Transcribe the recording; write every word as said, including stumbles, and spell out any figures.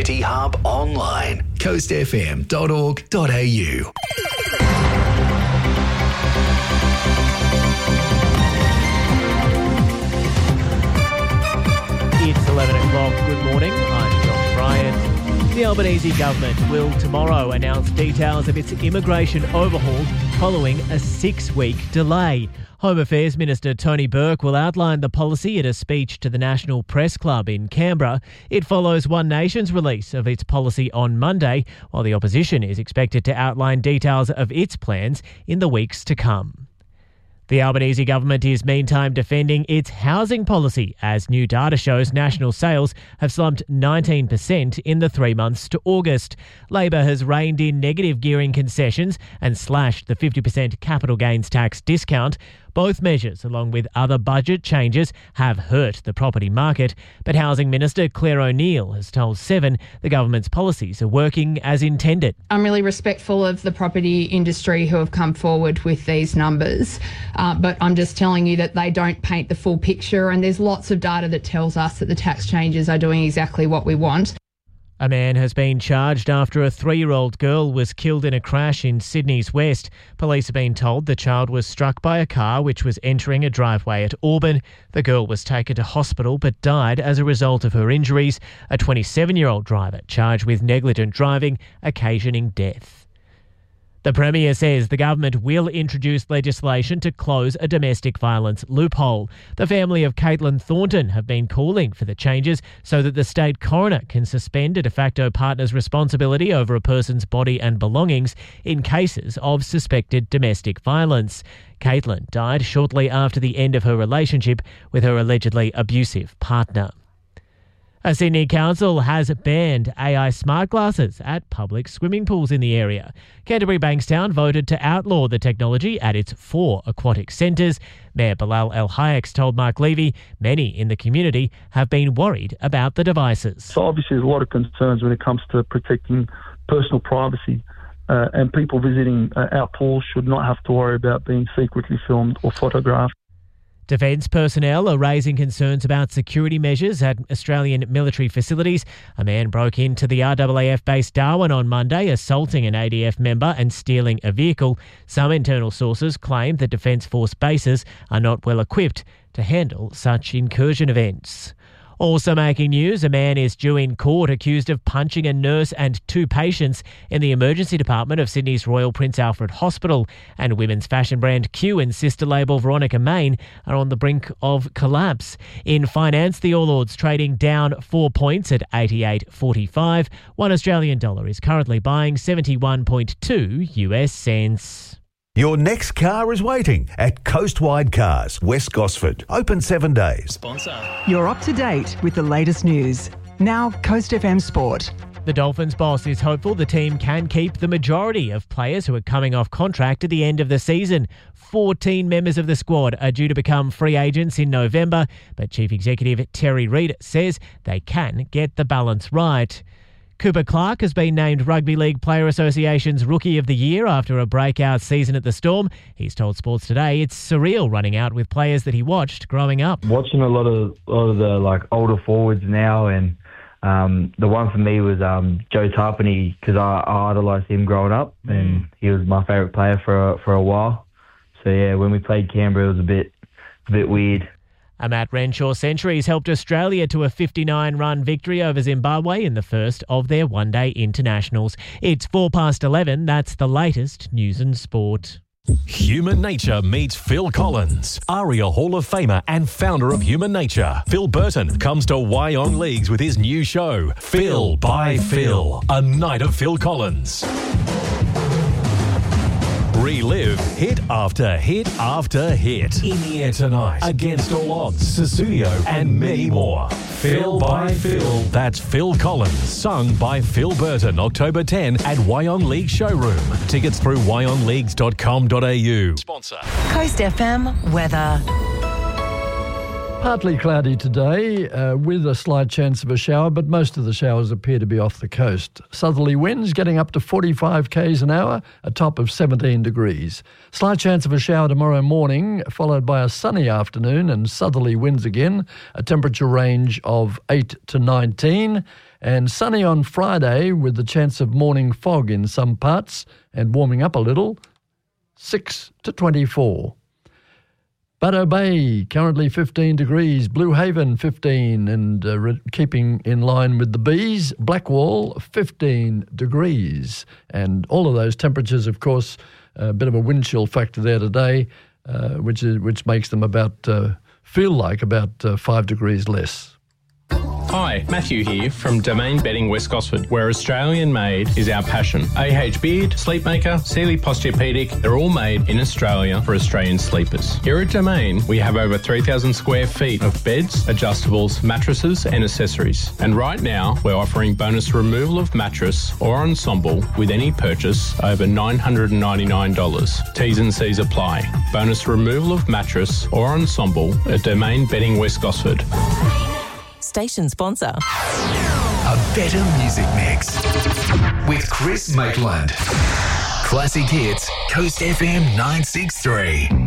City Hub online. coast f m dot org dot a u. It's eleven o'clock. Good morning. I'm Josh Bryant. The Albanese government will tomorrow announce details of its immigration overhaul following a six-week delay. Home Affairs Minister Tony Burke will outline the policy in a speech to the National Press Club in Canberra. It follows One Nation's release of its policy on Monday, while the opposition is expected to outline details of its plans in the weeks to come. The Albanese government is meantime defending its housing policy as new data shows national sales have slumped nineteen percent in the three months to August. Labor has reined in negative gearing concessions and slashed the fifty percent capital gains tax discount. Both measures, along with other budget changes, have hurt the property market. But Housing Minister Claire O'Neill has told Seven the government's policies are working as intended. I'm really respectful of the property industry who have come forward with these numbers, uh, but I'm just telling you that they don't paint the full picture, and there's lots of data that tells us that the tax changes are doing exactly what we want. A man has been charged after a three-year-old girl was killed in a crash in Sydney's West. Police have been told the child was struck by a car which was entering a driveway at Auburn. The girl was taken to hospital but died as a result of her injuries. A twenty-seven-year-old driver charged with negligent driving, occasioning death. The Premier says the government will introduce legislation to close a domestic violence loophole. The family of Caitlin Thornton have been calling for the changes so that the state coroner can suspend a de facto partner's responsibility over a person's body and belongings in cases of suspected domestic violence. Caitlin died shortly after the end of her relationship with her allegedly abusive partner. A Sydney council has banned A I smart glasses at public swimming pools in the area. Canterbury Bankstown voted to outlaw the technology at its four aquatic centres. Mayor Bilal El Hayeks told Mark Levy many in the community have been worried about the devices. So obviously there's a lot of concerns when it comes to protecting personal privacy. Uh, and people visiting uh, our pools should not have to worry about being secretly filmed or photographed. Defence personnel are raising concerns about security measures at Australian military facilities. A man broke into the R A A F base Darwin on Monday, assaulting an A D F member and stealing a vehicle. Some internal sources claim that Defence Force bases are not well equipped to handle such incursion events. Also making news, a man is due in court accused of punching a nurse and two patients in the emergency department of Sydney's Royal Prince Alfred Hospital. And women's fashion brand Q and sister label Veronica Main are on the brink of collapse. In finance, the All Ords trading down four points at eighty-eight forty-five. One Australian dollar is currently buying seventy-one point two U S cents. Your next car is waiting at Coastwide Cars, West Gosford. Open seven days. Sponsor. You're up to date with the latest news. Now, Coast F M Sport. The Dolphins boss is hopeful the team can keep the majority of players who are coming off contract at the end of the season. fourteen members of the squad are due to become free agents in November, but Chief Executive Terry Reid says they can get the balance right. Cooper Clark has been named Rugby League Player Association's Rookie of the Year after a breakout season at the Storm. He's told Sports Today it's surreal running out with players that he watched growing up. Watching a lot of a lot of the like older forwards now, and um, the one for me was um, Joe Tarpany, because I, I idolised him growing up, mm. and he was my favourite player for a, for a while. So yeah, when we played Canberra, it was a bit a bit weird. A Matt Renshaw century has helped Australia to a fifty-nine run victory over Zimbabwe in the first of their one-day internationals. It's four past eleven. That's the latest news and sport. Human Nature meets Phil Collins, ARIA Hall of Famer and founder of Human Nature. Phil Burton comes to Wyong Leagues with his new show, Phil by Phil, a night of Phil Collins. Relive hit after hit after hit. In the air tonight, Against All Odds, Susudio, and many more. Phil by Phil. That's Phil Collins, sung by Phil Burton, October tenth at Wyong League Showroom. Tickets through wyong leagues dot com dot a u. Sponsor. Coast F M weather. Partly cloudy today uh, with a slight chance of a shower, but most of the showers appear to be off the coast. Southerly winds getting up to forty-five kays an hour, a top of seventeen degrees. Slight chance of a shower tomorrow morning, followed by a sunny afternoon and southerly winds again, a temperature range of eight to nineteen. And sunny on Friday with the chance of morning fog in some parts and warming up a little, six to twenty-four. Buddo Bay, currently fifteen degrees. Blue Haven, fifteen, and uh, re- keeping in line with the bees. Blackwall, fifteen degrees. And all of those temperatures, of course, a bit of a wind chill factor there today, uh, which is which makes them about, uh, feel like about uh, five degrees less. Hi, Matthew here from Domain Bedding West Gosford, where Australian made is our passion. A H Beard, Sleepmaker, Sealy Posturepedic, they're all made in Australia for Australian sleepers. Here at Domain, we have over three thousand square feet of beds, adjustables, mattresses and accessories. And right now, we're offering bonus removal of mattress or ensemble with any purchase over nine hundred ninety-nine dollars. T's and C's apply. Bonus removal of mattress or ensemble at Domain Bedding West Gosford. Station sponsor. A better music mix with Chris Maitland. Classic hits, Coast F M nine six three.